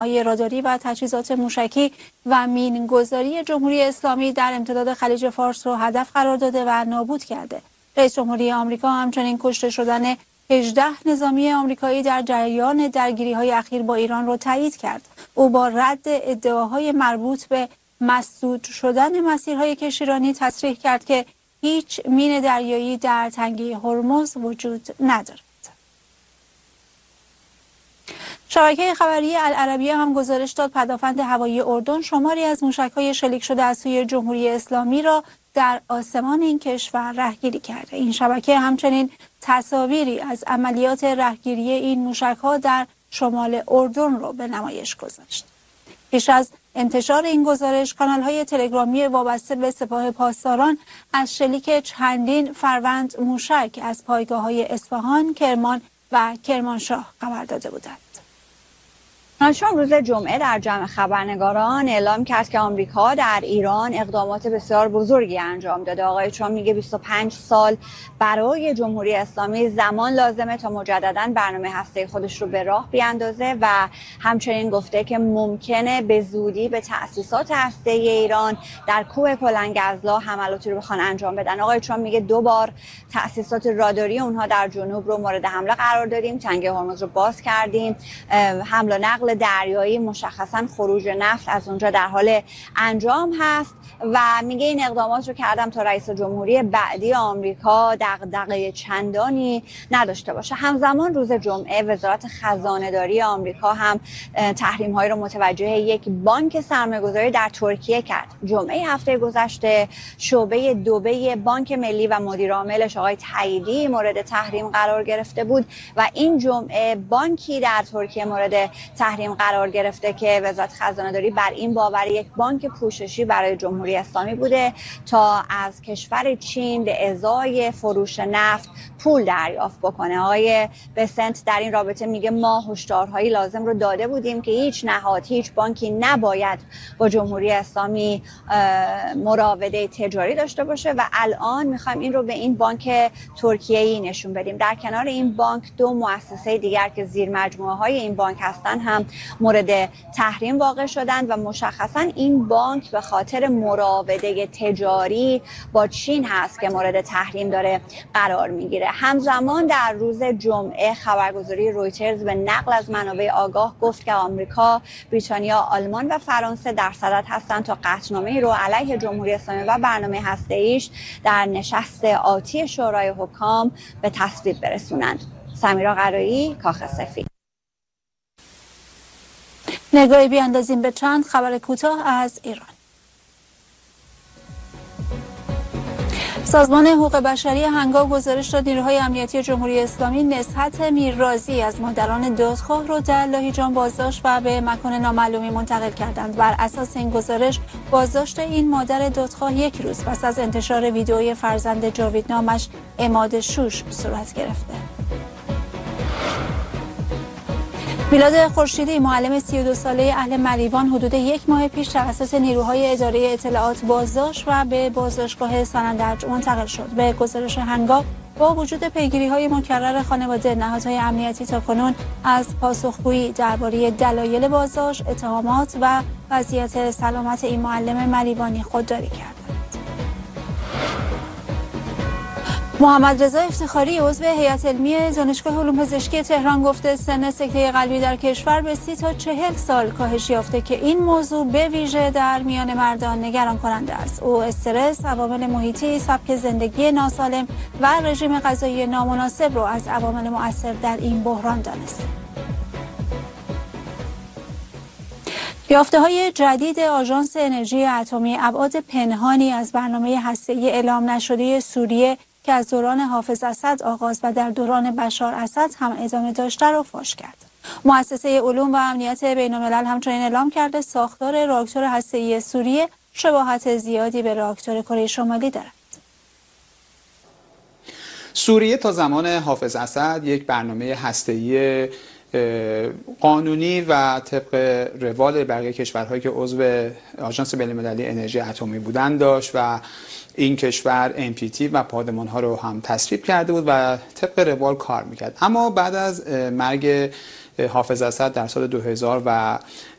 راداری و تجهیزات موشکی و مین‌گذاری جمهوری اسلامی در امتداد خلیج فارس رو هدف قرار داده و نابود کرده. رئیس جمهوری آمریکا همچنین کشته شدن 18 نظامی آمریکایی در جریان درگیری‌های اخیر با ایران رو تایید کرد. او با رد ادعاهای مربوط به مسدود شدن مسیرهای کشتیرانی تصریح کرد که هیچ مین دریایی در تنگه هرمز وجود ندارد. شبکه خبری العربیه هم گزارش داد پدافند هوایی اردن شماری از موشک‌های شلیک شده از سوی جمهوری اسلامی را در آسمان این کشور رهگیری کرده. این شبکه همچنین تصاویری از عملیات رهگیری این موشک‌ها در شمال اردن را به نمایش گذاشت. پیش از انتشار این گزارش کانال‌های تلگرامی وابسته به سپاه پاسداران از شلیک چندین فروند موشک از پایگاه‌های اصفهان، کرمان و کرمانشاه خبر داده بودند. ترامپ روز جمعه در جمع خبرنگاران اعلام کرد که آمریکا در ایران اقدامات بسیار بزرگی انجام داده. آقای ترامپ میگه 25 سال برای جمهوری اسلامی زمان لازمه تا مجددا برنامه هسته خودش رو به راه بیاندازه و همچنین گفته که ممکنه به زودی به تأسیسات هسته ایران در کوه کلنگزلا حملاتی رو بخوان انجام بدن. آقای ترامپ میگه 2 بار تأسیسات راداری اونها در جنوب رو مورد حمله قرار دادیم، تنگه هرمز رو باز کردیم، حمل و نقل دریایی مشخصا خروج نفت از اونجا در حال انجام هست و میگه این اقدامات رو کردم تا رئیس جمهوری بعدی آمریکا دغدغه چندانی نداشته باشه. همزمان روز جمعه وزارت خزانه داری آمریکا هم تحریم هایی رو متوجه یک بانک سرمایه‌گذاری در ترکیه کرد. جمعه هفته گذشته شعبه دبی بانک ملی و مدیر عاملش آقای تاییدی مورد تحریم قرار گرفته بود و این جمعه بانکی در ترکیه مورد تحریم قرار گرفته که وزارت خزانه داری بر این باور یک بانک پوششی برای جمهوری اسلامی بوده تا از کشور چین به ازای فروش نفت پول دریافت بکنه. آقای بسنت در این رابطه میگه ما هشدارهایی لازم رو داده بودیم که هیچ نهاد، هیچ بانکی نباید با جمهوری اسلامی مراوده تجاری داشته باشه و الان میخوایم این رو به این بانک ترکیه‌ای نشون بدیم. در کنار این بانک 2 مؤسسه دیگر که زیر مجموعه های این بانک هستن هم مورد تحریم واقع شدند و مشخصا این بانک به خاطر مراوده تجاری با چین هست که مورد تحریم داره قرار میگیره. همزمان در روز جمعه خبرگزاری رویترز به نقل از منابع آگاه گفت که آمریکا، بریتانیا، آلمان و فرانسه در صدد هستند تا قطعنامه‌ای رو علیه جمهوری اسلامی و برنامه هسته‌ایش در نشست آتی شورای حکام به تصویب برسونند. سمیرا قرایی، کاخ سفید. نگاهی بیاندازیم به چند خبر کوتاه از ایران. سازمان حقوق بشری هنگام گزارش داد نیروهای امنیتی جمهوری اسلامی نزهت میررازی از مادران دادخواه را در لاهیجان بازداشت و به مکان نامعلومی منتقل کردند. بر اساس این گزارش بازداشت این مادر دادخواه 1 روز پس از انتشار ویدئوی فرزند جاویدنامش عماد شوش صورت گرفته. میلاد خورشیدی معلم 32 ساله اهل مریوان حدود 1 ماه پیش توسط نیروهای اداره اطلاعات بازداشت و به بازداشتگاه سنندج منتقل شد. به گزارش هنگام با وجود پیگیری‌های مکرر خانواده، نهادهای امنیتی تاکنون از پاسخگویی درباره دلایل بازداشت، اتهامات و وضعیت سلامت این معلم مریوانی خودداری کردند. محمد رضا افتخاری عضو هیئت علمی دانشگاه علوم پزشکی تهران گفته سن سکته قلبی در کشور به 30 تا 40 سال کاهش یافته که این موضوع به ویژه در میان مردان نگران کننده است. او استرس، عوامل محیطی، سبک زندگی ناسالم و رژیم غذایی نامناسب را از عوامل مؤثر در این بحران دانست. یافته‌های جدید آژانس انرژی اتمی ابعاد پنهانی از برنامه هسته‌ای اعلام نشده سوریه که از دوران حافظ اسد آغاز و در دوران بشار اسد هم ادامه داشته را فاش کرد. مؤسسه علوم و امنیت بین‌الملل همچنین اعلام کرده ساختار راکتور هسته‌ای سوریه شباهت زیادی به راکتور کره شمالی دارد. سوریه تا زمان حافظ اسد یک برنامه هسته‌ای قانونی و طبق روال بقیه کشورهایی که عضو آژانس بین‌المللی انرژی اتمی بودند داشت و این کشور NPT و پادمان‌ها رو هم تصویب کرده بود و طبق روال کار میکرد. اما بعد از مرگ حافظ اسد در سال 2000 و